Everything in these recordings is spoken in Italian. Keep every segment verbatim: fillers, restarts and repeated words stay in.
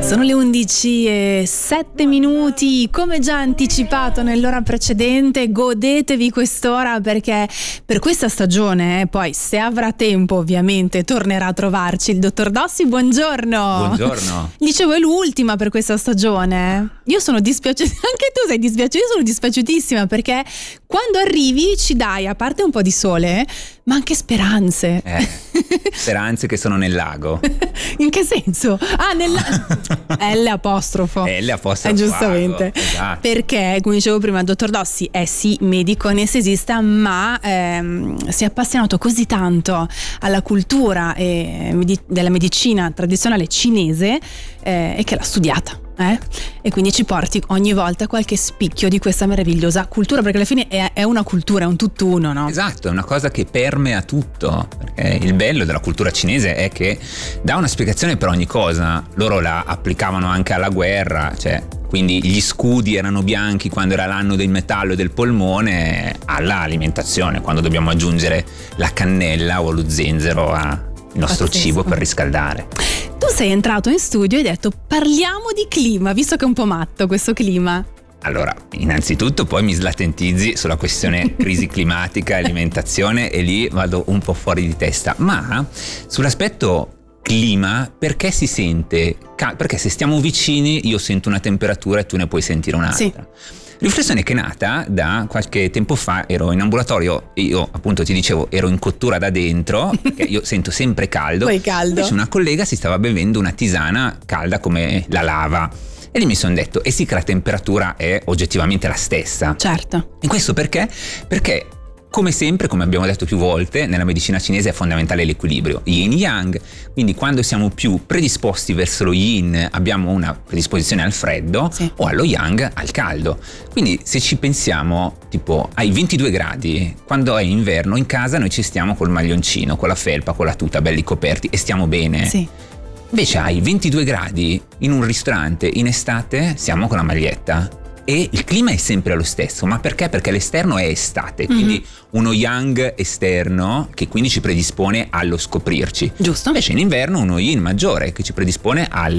Sono le undici e sette minuti, come già anticipato nell'ora precedente, godetevi quest'ora perché per questa stagione, eh, poi se avrà tempo ovviamente tornerà a trovarci il dottor Dossi. Buongiorno. Buongiorno. Dicevo, è l'ultima per questa stagione. Io sono dispiaciuta, anche tu sei dispiaciuta, io sono dispiaciutissima perché quando arrivi ci dai, a parte un po' di sole, ma anche speranze. Eh, speranze che sono nel lago. In che senso? Ah, nella L apostrofo. L apostrofo. Eh, giustamente. Esatto. Perché, come dicevo prima, il dottor Dossi è sì medico anestesista, ma ehm, si è appassionato così tanto alla cultura e medi- della medicina tradizionale cinese eh, e che l'ha studiata. Eh? E quindi ci porti ogni volta qualche spicchio di questa meravigliosa cultura, perché alla fine è, è una cultura, è un tutt'uno, no? Esatto, è una cosa che permea tutto, perché il bello della cultura cinese è che dà una spiegazione per ogni cosa. Loro la applicavano anche alla guerra, cioè quindi gli scudi erano bianchi quando era l'anno del metallo e del polmone, all'alimentazione, quando dobbiamo aggiungere la cannella o lo zenzero al nostro Pazzesco. cibo per riscaldare. Tu sei entrato in studio e hai detto parliamo di clima, visto che è un po' matto questo clima. Allora, innanzitutto poi mi slatentizzi sulla questione crisi climatica, alimentazione, e lì vado un po' fuori di testa. Ma sull'aspetto clima, perché si sente? Perché se stiamo vicini io sento una temperatura e tu ne puoi sentire un'altra. Sì. Riflessione che è nata da qualche tempo fa, ero in ambulatorio, io appunto ti dicevo ero in cottura da dentro, perché io sento sempre caldo. Poi caldo. Invece una collega si stava bevendo una tisana calda come la lava. E lì mi sono detto, e sì che la temperatura è oggettivamente la stessa. Certo. E questo perché? Perché come sempre, come abbiamo detto più volte, nella medicina cinese è fondamentale l'equilibrio, yin-yang, quindi quando siamo più predisposti verso lo yin abbiamo una predisposizione al freddo, sì, o allo yang al caldo. Quindi se ci pensiamo tipo ai ventidue gradi, quando è inverno in casa noi ci stiamo col maglioncino, con la felpa, con la tuta, belli coperti e stiamo bene. Sì. Invece ai ventidue gradi in un ristorante in estate siamo con la maglietta. E il clima è sempre lo stesso, ma perché? Perché l'esterno è estate, quindi mm-hmm. uno yang esterno che quindi ci predispone allo scoprirci. Giusto. Invece in inverno uno yin maggiore che ci predispone al,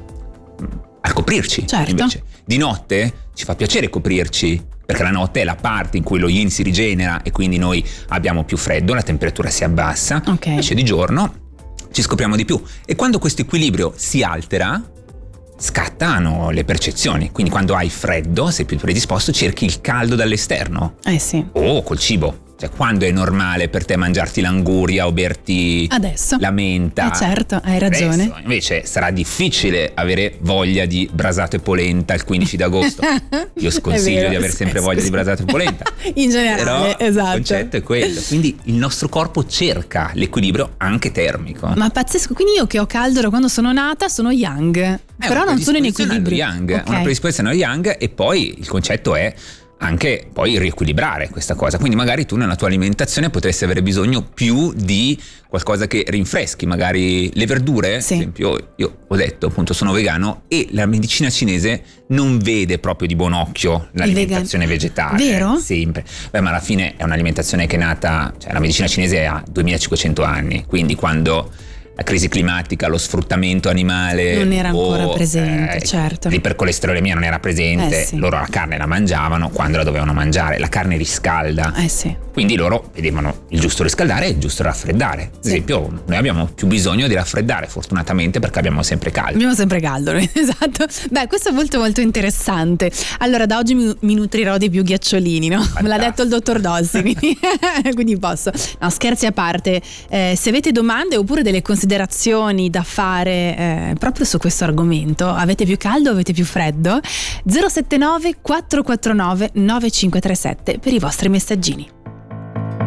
al coprirci. Certo. Invece di notte ci fa piacere coprirci, perché la notte è la parte in cui lo yin si rigenera e quindi noi abbiamo più freddo, la temperatura si abbassa. Okay. Invece di giorno ci scopriamo di più. E quando questo equilibrio si altera, scattano le percezioni, quindi quando hai freddo sei più predisposto, cerchi il caldo dall'esterno. Eh sì. O col cibo, cioè quando è normale per te mangiarti l'anguria o berti adesso la menta? Eh certo, hai ragione. Adesso, invece sarà difficile avere voglia di brasato e polenta il quindici d'agosto. Io sconsiglio vero, di avere sempre voglia di brasato e polenta. In generale, però esatto. Il concetto è quello, quindi il nostro corpo cerca l'equilibrio anche termico. Ma pazzesco, quindi io che ho caldo da quando sono nata sono yang, è però non sono in equilibrio. Yang, okay. Una predisposizione allo yang, e poi il concetto è anche poi riequilibrare questa cosa, quindi magari tu nella tua alimentazione potresti avere bisogno più di qualcosa che rinfreschi, magari le verdure, sì. ad esempio io ho detto appunto sono vegano e la medicina cinese non vede proprio di buon occhio l'alimentazione vegetale. Vero? Sempre. Beh, ma alla fine è un'alimentazione che è nata, cioè la medicina cinese ha duemilacinquecento anni, quindi quando la crisi climatica, lo sfruttamento animale non era ancora o, presente, eh, certo. L'ipercolesterolemia non era presente, eh sì. loro la carne la mangiavano quando la dovevano mangiare, la carne riscalda, eh sì. quindi loro vedevano il giusto riscaldare e il giusto raffreddare. Ad sì. esempio noi abbiamo più bisogno di raffreddare fortunatamente perché abbiamo sempre caldo. Abbiamo sempre caldo, esatto. Beh, questo è molto molto interessante. Allora da oggi mi, mi nutrirò di più ghiacciolini, no? Fantastico. Me l'ha detto il dottor Dossi, quindi, quindi posso. No, scherzi a parte, eh, se avete domande oppure delle considerazioni considerazioni da fare eh, proprio su questo argomento, avete più caldo o avete più freddo? zero sette nove quattro quattro nove nove cinque tre sette per i vostri messaggini.